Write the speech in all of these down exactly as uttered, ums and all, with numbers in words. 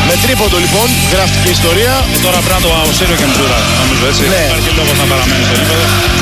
Με τρίποντο λοιπόν, γράφτηκε η ιστορία. Και τώρα πρέπει να το αποσύρω και Μτζούρα, νομίζω έτσι. Ναι. Υπάρχει λόγος να παραμένει στο γήπεδο.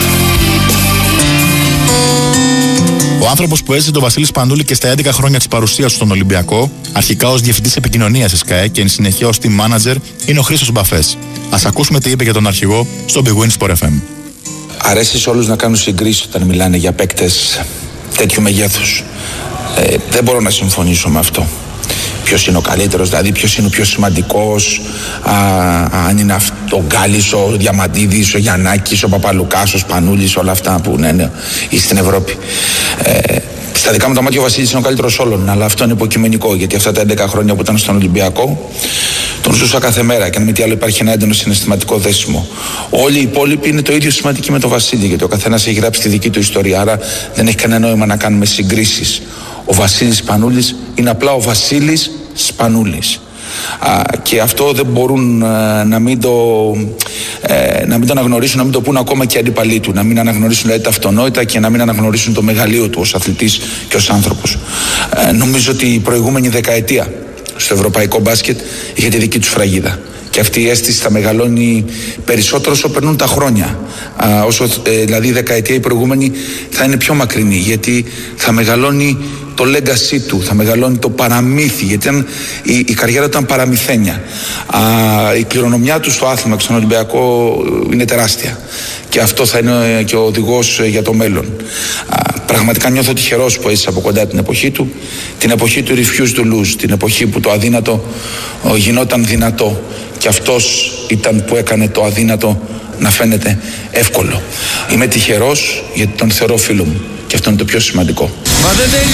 Ο άνθρωπος που έζησε τον Βασίλη Σπανούλη και στα έντεκα χρόνια της παρουσίας του στον Ολυμπιακό, αρχικά ως διευθυντής επικοινωνίας της ΚΑΕ και εν συνεχεία ως team manager, είναι ο Χρήστος Μπαφές. Ας ακούσουμε τι είπε για τον αρχηγό στο Big Win Sport εφ εμ. Αρέσει σε όλους να κάνουν συγκρίσεις όταν μιλάνε για παίκτες τέτοιου μεγέθους. Ε, δεν μπορώ να συμφωνήσω με αυτό. Ποιος είναι ο καλύτερος, δηλαδή ποιος είναι ο πιο σημαντικός, α, αν είναι αυτό, ο Γκάλης, ο Διαμαντίδης, ο Γιαννάκης, ο Παπαλουκάς, ο Σπανούλης, όλα αυτά που είναι, ναι, ή στην Ευρώπη. Ε, στα δικά μου τα μάτια ο Βασίλης είναι ο καλύτερος όλων, αλλά αυτό είναι υποκειμενικό, γιατί αυτά τα έντεκα χρόνια που ήταν στον Ολυμπιακό τον ζούσα κάθε μέρα και αν μη τι άλλο υπάρχει ένα έντονο συναισθηματικό δέσιμο. Όλοι οι υπόλοιποι είναι το ίδιο σημαντικοί με τον Βασίλη, γιατί ο καθένας έχει γράψει τη δική του ιστορία, άρα δεν έχει κανένα νόημα να κάνουμε συγκρίσεις. Ο Βασίλης Σπανούλης είναι απλά ο Βασίλης Σπανούλης. Α, και αυτό δεν μπορούν α, να, μην το, ε, να μην το αναγνωρίσουν, να μην το πούν ακόμα και οι αντίπαλοι του, να μην αναγνωρίσουν δηλαδή, τα αυτονόητα και να μην αναγνωρίσουν το μεγαλείο του ως αθλητής και ως άνθρωπος. Ε, νομίζω ότι η προηγούμενη δεκαετία στο ευρωπαϊκό μπάσκετ είχε τη δική του σφραγίδα. Και αυτή η αίσθηση θα μεγαλώνει περισσότερο όσο περνούν τα χρόνια. Α, όσο, ε, δηλαδή η δεκαετία η προηγούμενη θα είναι πιο μακρινή, γιατί θα μεγαλώνει το legacy του, θα μεγαλώνει το παραμύθι, γιατί ήταν, η, η καριέρα του ήταν παραμυθένια. Α, η κληρονομιά του στο άθλημα και στον Ολυμπιακό είναι τεράστια. Και αυτό θα είναι και ο οδηγός για το μέλλον. Α, πραγματικά νιώθω τυχερός που έζησα από κοντά την εποχή του, την εποχή του refuse to lose, την εποχή που το αδύνατο ο, γινόταν δυνατό. Και αυτός ήταν που έκανε το αδύνατο να φαίνεται εύκολο. Είμαι τυχερός γιατί τον θεωρώ φίλο μου. Και αυτό είναι το πιο σημαντικό. Μα δεν